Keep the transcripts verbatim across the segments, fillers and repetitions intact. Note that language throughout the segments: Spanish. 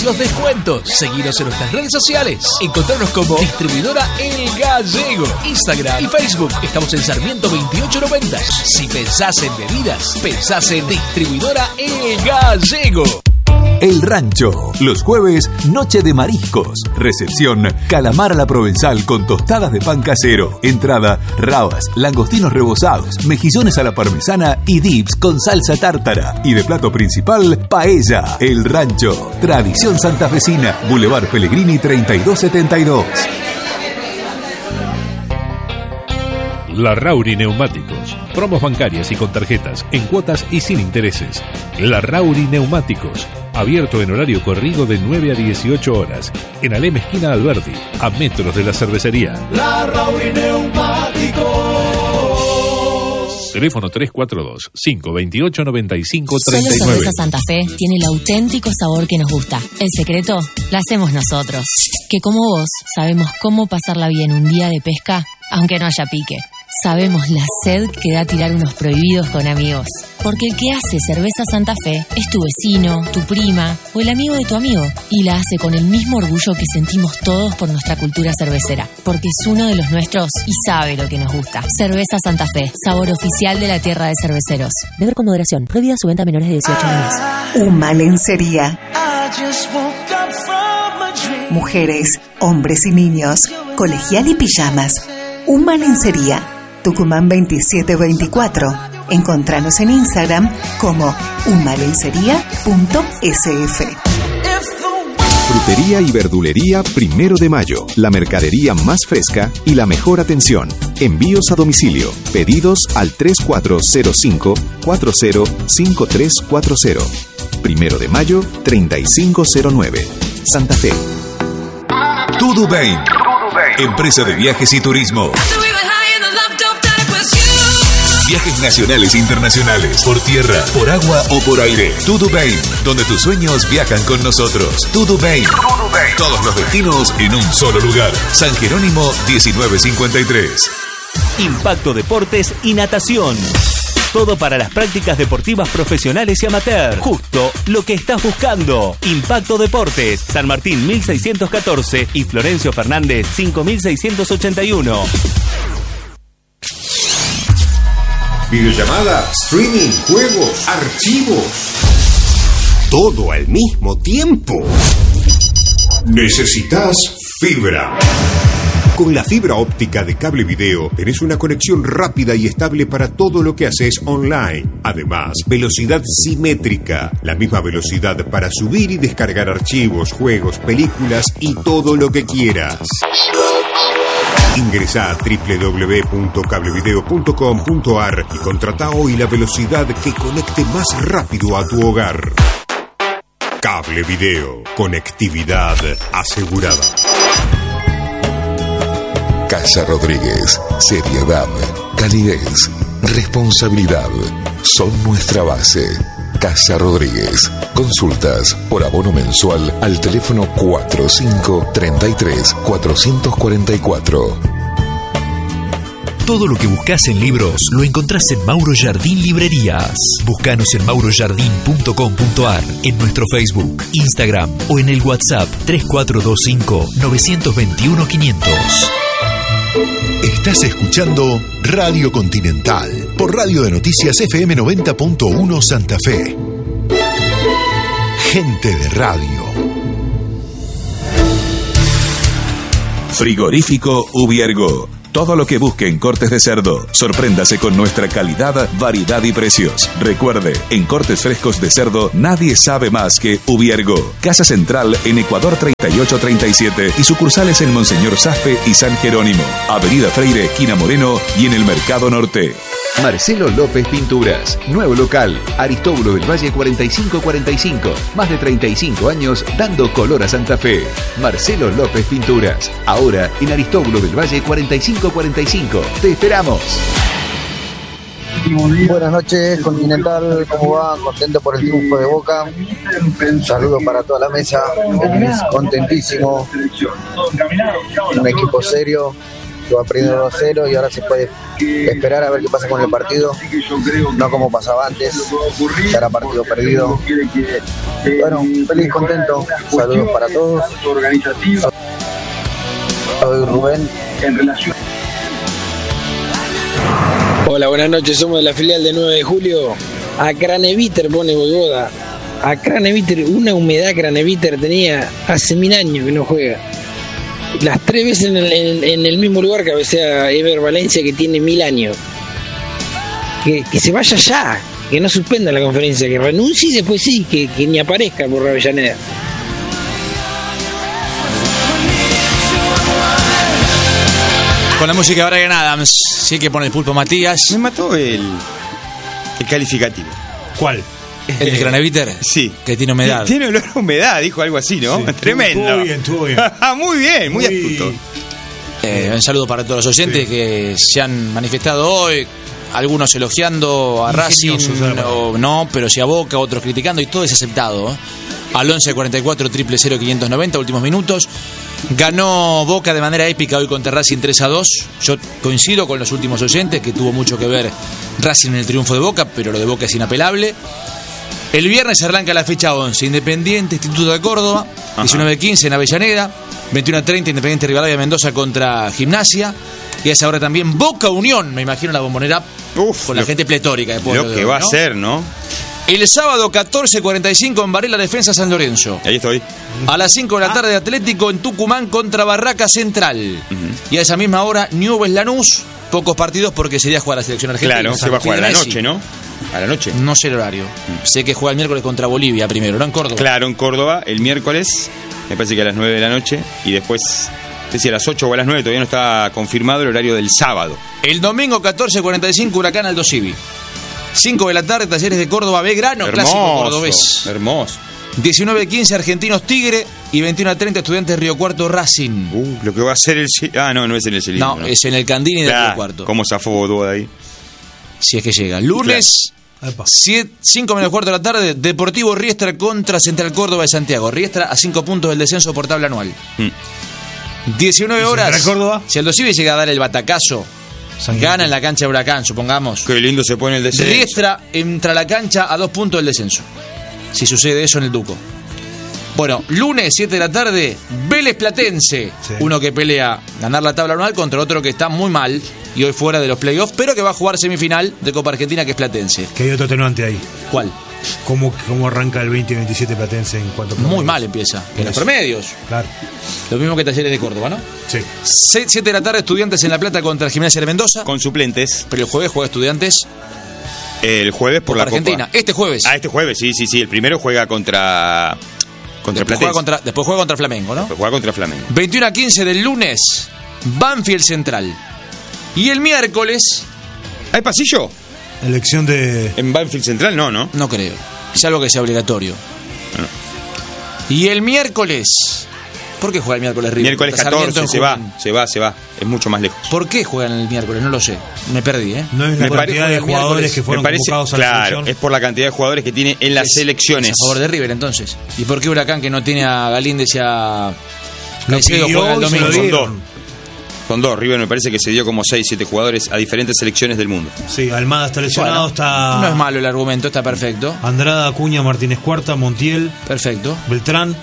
los descuentos. Seguinos en nuestras redes sociales. Encontrarnos como Distribuidora El Gallego. Instagram y Facebook. Estamos en Sarmiento veintiocho noventa. Si pensás en bebidas, pensás en Distribuidora El Gallego. El Rancho. Los jueves, noche de mariscos. Recepción, calamar a la provenzal con tostadas de pan casero. Entrada, rabas, langostinos rebozados, mejillones a la parmesana y dips con salsa tártara. Y de plato principal, paella. El Rancho. Tradición santafesina. Boulevard Pellegrini treinta y dos setenta y dos. Larrauri Neumáticos. Promos bancarias y con tarjetas, en cuotas y sin intereses. Larrauri Neumáticos. Abierto en horario corrido de nueve a dieciocho horas. En Alem esquina Alberdi, a metros de la cervecería. Larrauri Neumáticos. Teléfono tres cuatro dos, cinco dos ocho, nueve cinco tres nueve. Solo Cerveza Santa Fe tiene el auténtico sabor que nos gusta. El secreto lo hacemos nosotros. Que como vos sabemos cómo pasarla bien un día de pesca, aunque no haya pique. Sabemos la sed que da tirar unos prohibidos con amigos. Porque el que hace Cerveza Santa Fe es tu vecino, tu prima o el amigo de tu amigo. Y la hace con el mismo orgullo que sentimos todos por nuestra cultura cervecera. Porque es uno de los nuestros y sabe lo que nos gusta. Cerveza Santa Fe, sabor oficial de la tierra de cerveceros. Beber con moderación. Prohibida su venta a menores de dieciocho años. Uma Lencería. Mujeres, hombres y niños, colegial y pijamas. Uma Lencería. Tucumán veintisiete veinticuatro. Encontranos en Instagram como umalencería punto s f. Frutería y verdulería Primero de Mayo. La mercadería más fresca y la mejor atención. Envíos a domicilio. Pedidos al tres cuatro cero cinco, cuatro cero cinco tres cuatro cero. Primero de Mayo, treinta y cinco cero nueve. Santa Fe. Tudubain. Empresa de viajes y turismo. Viajes nacionales e internacionales, por tierra, por agua o por aire. Tudubain, donde tus sueños viajan con nosotros. Tudubain. Todos los destinos en un solo lugar. San Jerónimo diecinueve cincuenta y tres. Impacto Deportes y Natación. Todo para las prácticas deportivas profesionales y amateur. Justo lo que estás buscando. Impacto Deportes. San Martín mil seiscientos catorce y Florencio Fernández cinco mil seiscientos ochenta y uno. Videollamada, streaming, juegos, archivos. Todo al mismo tiempo. Necesitas fibra. Con la fibra óptica de Cable Video tenés una conexión rápida y estable para todo lo que haces online. Además, velocidad simétrica, la misma velocidad para subir y descargar archivos, juegos, películas y todo lo que quieras. Ingresá a doble u doble u doble u punto cablevideo punto com punto a r y contrata hoy la velocidad que conecte más rápido a tu hogar. Cable Video, conectividad asegurada. Casa Rodríguez, seriedad, calidez, responsabilidad, son nuestra base. Casa Rodríguez. Consultas por abono mensual al teléfono cuatro cinco tres tres cuatro cuatro cuatro. Todo lo que buscas en libros lo encontrás en Mauro Jardín Librerías. Búscanos en mauro jardín punto com punto a r, en nuestro Facebook, Instagram o en el WhatsApp tres cuatro dos cinco, nueve dos uno, quinientos. Estás escuchando Radio Continental por Radio de Noticias F M noventa punto uno Santa Fe. Gente de radio. Frigorífico Ubiergo. Todo lo que busque en cortes de cerdo. Sorpréndase con nuestra calidad, variedad y precios. Recuerde, en cortes frescos de cerdo nadie sabe más que Ubiergo. Casa Central en Ecuador treinta y ocho treinta y siete y sucursales en Monseñor Saspe y San Jerónimo. Avenida Freire, esquina Moreno y en el Mercado Norte. Marcelo López Pinturas, nuevo local, Aristóbulo del Valle cuarenta y cinco cuarenta y cinco, más de treinta y cinco años dando color a Santa Fe. Marcelo López Pinturas, ahora en Aristóbulo del Valle cuarenta y cinco cuarenta y cinco. Te esperamos. Buenas noches, Continental, ¿cómo va? Contento por el triunfo de Boca. Un saludo para toda la mesa, feliz, contentísimo. Un equipo serio que va perdiendo dos a cero y ahora se puede esperar a ver qué pasa con el partido, no como pasaba antes, ya era partido perdido. Bueno, feliz, contento, saludos para todos. Soy Rubén. Hola, buenas noches, somos de la filial de nueve de julio. A Craneviter pone Voivoda. A Craneviter, una humedad Craneviter tenía hace mil años que no juega. Las tres veces en el, en, en el mismo lugar cabecea Ever Valencia, que tiene mil años. Que, que se vaya ya, que no suspenda la conferencia, que renuncie y después sí, que, que ni aparezca por Avellaneda. Con la música de Bryan Adams, sí que pone el Pulpo Matías. Me mató el, el calificativo. ¿Cuál? ¿El de Craneviter? Sí. Que tiene humedad. Tiene olor a humedad, dijo algo así, ¿no? Sí. Tremendo. Estuvo bien, estuvo bien. muy bien, muy, muy astuto. Eh, un saludo para todos los oyentes sí. que se han manifestado hoy. Algunos elogiando a Racing, o no, pero sí a Boca, otros criticando, y todo es aceptado. ¿eh? Al once cuarenta y cuatro, cero cero quinientos noventa, últimos minutos. Ganó Boca de manera épica hoy contra Racing tres a dos. Yo coincido con los últimos oyentes que tuvo mucho que ver Racing en el triunfo de Boca, pero lo de Boca es inapelable. El viernes arranca la fecha once, Independiente, Instituto de Córdoba, diecinueve quince en Avellaneda, veintiuno treinta Independiente Rivadavia Mendoza contra Gimnasia, y a esa hora también Boca Unión, me imagino la Bombonera. Uf, con la lo, gente pletórica. Lo que de hoy, va ¿no? a ser, ¿no? El sábado catorce cuarenta y cinco en Varela Defensa San Lorenzo. Ahí estoy. A las cinco de la tarde Atlético en Tucumán contra Barraca Central. Uh-huh. Y a esa misma hora Newell's Lanús. Pocos partidos porque sería jugar la selección argentina. Claro, se va a jugar a la noche, ¿no? A la noche. No sé el horario. Mm. Sé que juega el miércoles contra Bolivia primero, ¿no? En Córdoba. Claro, en Córdoba, el miércoles, me parece que a las nueve de la noche. Y después, no sé si a las ocho o a las nueve, todavía no está confirmado el horario del sábado. El domingo catorce cuarenta y cinco, Huracán Aldo Civi. cinco de la tarde, Talleres de Córdoba, Belgrano, hermoso, clásico cordobés. Hermoso. diecinueve quince, Argentinos Tigre. Y veintiuno treinta, Estudiantes Río Cuarto, Racing. Uh, lo que va a ser el... Ah, no, no es en el Celino. No, no, es en el Candini de Río Cuarto. ¿Cómo zafó Bodó de ahí? Si es que llega. Lunes, cinco menos cuarto de la tarde, Deportivo Riestra contra Central Córdoba de Santiago. Riestra a cinco puntos del descenso por tabla anual. Mm. diecinueve horas. ¿Central Córdoba? Si Aldo Civi llega a dar el batacazo, gana en la cancha de Huracán, supongamos. Qué lindo se pone el descenso. Riestra entra a la cancha a dos puntos del descenso. Si sucede eso en el Duco. Bueno, lunes, siete de la tarde, Vélez Platense. Sí. Uno que pelea ganar la tabla anual contra otro que está muy mal y hoy fuera de los playoffs, pero que va a jugar semifinal de Copa Argentina, que es Platense. Que hay otro atenuante ahí. ¿Cuál? ¿Cómo, cómo arranca el veinte veintisiete Platense en cuanto a promedios? Muy mal empieza, en los promedios. Claro. Lo mismo que Talleres de Córdoba, ¿no? Sí. siete de la tarde, Estudiantes en La Plata contra el Gimnasia de Mendoza. Con suplentes. Pero el jueves juega Estudiantes. El jueves por Copa la Argentina. Copa. Este jueves. Ah, este jueves, sí, sí, sí. El primero juega contra... Contra después, juega contra, después juega contra Flamengo, ¿no? Después juega contra Flamengo. veintiuno a quince del lunes, Banfield Central. Y el miércoles... ¿Hay pasillo? Elección de... En Banfield Central no, ¿no? No creo. Salvo que sea obligatorio. No. Y el miércoles... ¿Por qué juega el miércoles River? Miércoles catorce, se va, se va, se va. Es mucho más lejos. ¿Por qué juegan el miércoles? No lo sé. Me perdí, ¿eh? No es la me cantidad de jugadores que fueron parece, convocados a claro, la selección. Es por la cantidad de jugadores que tiene en las es, selecciones. Es a favor de River, entonces. ¿Y por qué Huracán, que no tiene a Galíndez y a Caicedo, juega el domingo? Son dos. Son dos. River me parece que se dio como seis, siete jugadores a diferentes selecciones del mundo. Sí, Almada está lesionado, bueno, está... No es malo el argumento, está perfecto. Andrada, Acuña, Martínez Cuarta, Montiel. Perfecto. Beltrán.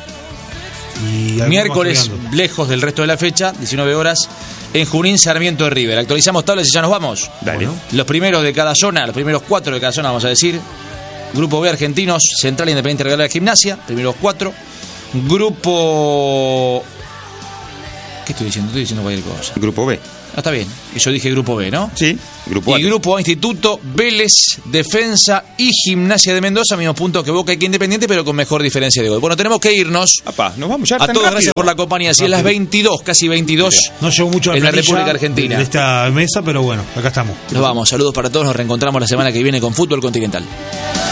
Y miércoles, lejos del resto de la fecha, diecinueve horas, en Junín, Sarmiento de River. Actualizamos tablas y ya nos vamos. Dale. Bueno. Los primeros de cada zona, los primeros cuatro de cada zona, vamos a decir. Grupo B, Argentinos, Central, Independiente, Real de Gimnasia, primeros cuatro. Grupo... ¿Qué estoy diciendo? Estoy diciendo cualquier cosa. Grupo B. Ah, está bien. Yo dije Grupo B, ¿no? Sí, Grupo A. Y Grupo A, Instituto, Vélez, Defensa y Gimnasia de Mendoza, mismo punto que Boca y que Independiente, pero con mejor diferencia de gol. Bueno, tenemos que irnos. Apá, nos vamos ya a todos, rápido. Gracias por la compañía. Si es las veintidós, casi veintidós. No llevo mucho en la República Argentina. En esta mesa, pero bueno, acá estamos. Nos vamos. Saludos para todos. Nos reencontramos la semana que viene con Fútbol Continental.